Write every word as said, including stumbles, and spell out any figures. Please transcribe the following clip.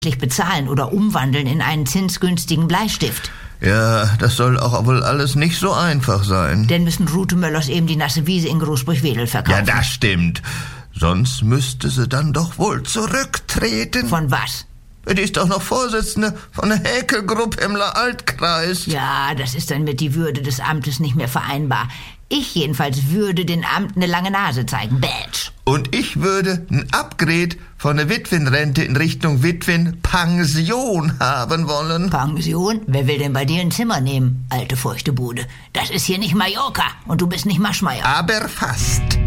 bezahlen oder umwandeln in einen zinsgünstigen Bleistift. Ja, das soll auch wohl alles nicht so einfach sein. Denn müssen Rute Möllers eben die nasse Wiese in Großburg-Wedel verkaufen. Ja, das stimmt. Sonst müsste sie dann doch wohl zurücktreten. Von was? Die ist doch noch Vorsitzende von der Häkelgruppe im Altkreis. Ja, das ist dann mit die Würde des Amtes nicht mehr vereinbar. Ich jedenfalls würde den Amt eine lange Nase zeigen. Badge. Und ich würde ein Upgrade von der Witwenrente in Richtung Witwenpension haben wollen. Pension? Wer will denn bei dir ein Zimmer nehmen, alte feuchte Bude? Das ist hier nicht Mallorca und du bist nicht Maschmeyer. Aber fast.